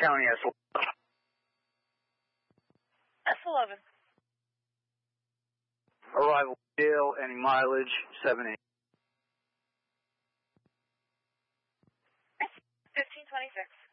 County S11. S11. Arrival Dale, any mileage, 78. 1526.